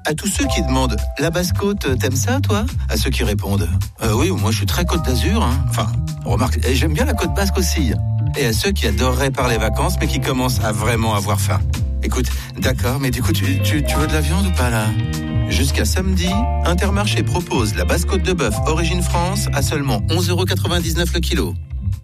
À tous ceux qui demandent « La Basse-Côte, t'aimes ça, toi ?» À ceux qui répondent « Oui, moi je suis très Côte d'Azur. Hein. » Enfin, remarque, j'aime bien la Côte Basque aussi. Et à ceux qui adoreraient parler vacances, mais qui commencent à vraiment avoir faim. Écoute, d'accord, mais du coup, tu veux de la viande ou pas, là ? Jusqu'à samedi, Intermarché propose la Basse-Côte de bœuf Origine France à seulement 11,99€ le kilo.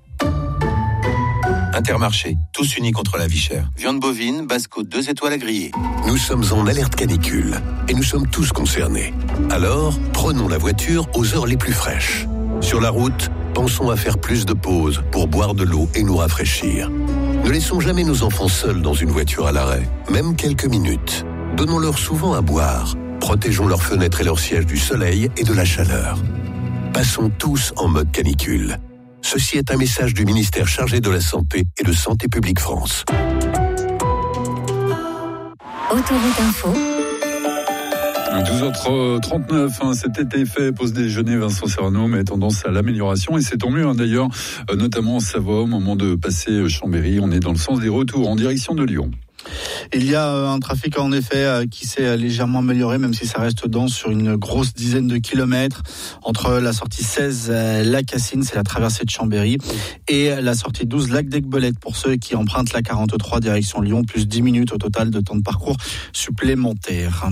Intermarché, tous unis contre la vie chère. Viande bovine, Basse-Côte 2 étoiles à griller. Nous sommes en alerte canicule et nous sommes tous concernés. Alors, prenons la voiture aux heures les plus fraîches. Sur la route, pensons à faire plus de pauses pour boire de l'eau et nous rafraîchir. Ne laissons jamais nos enfants seuls dans une voiture à l'arrêt, même quelques minutes. Donnons-leur souvent à boire. Protégeons leurs fenêtres et leurs sièges du soleil et de la chaleur. Passons tous en mode canicule. Ceci est un message du ministère chargé de la Santé et de Santé publique France. Autoroute Info. 12h39, cet été fait, pause déjeuner, Vincent Serrano, mais tendance à l'amélioration et c'est tant mieux d'ailleurs, notamment en Savoie, au moment de passer Chambéry, on est dans le sens des retours en direction de Lyon. Il y a un trafic en effet qui s'est légèrement amélioré, même si ça reste dense sur une grosse dizaine de kilomètres entre la sortie 16 La Cassine, c'est la traversée de Chambéry, et la sortie 12 Lac d'Aiguebelette pour ceux qui empruntent la 43 direction Lyon, plus 10 minutes au total de temps de parcours supplémentaire.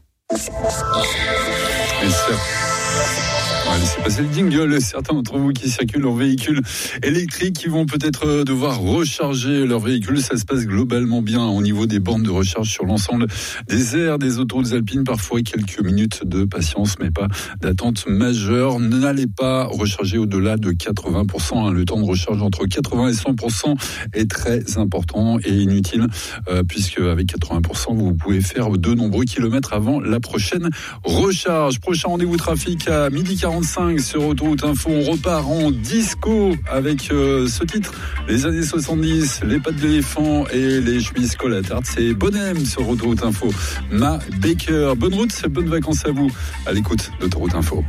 C'est passé le jingle. Certains d'entre vous qui circulent en véhicule électrique, qui vont peut-être devoir recharger leur véhicule. Ça se passe globalement bien au niveau des bornes de recharge sur l'ensemble des aires, des autoroutes alpines. Parfois quelques minutes de patience, mais pas d'attente majeure. N'allez pas recharger au-delà de 80%. Le temps de recharge entre 80 et 100% est très important et inutile, puisque avec 80%, vous pouvez faire de nombreux kilomètres avant la prochaine recharge. Prochain rendez-vous trafic à 12h45 sur Autoroute Info. On repart en disco avec ce titre, les années 70, les pattes d'éléphant et les chemises collatard. C'est Bonhomme sur Autoroute Info. Ma Baker. Bonne route, bonnes vacances à vous à l'écoute d'Autoroute Info.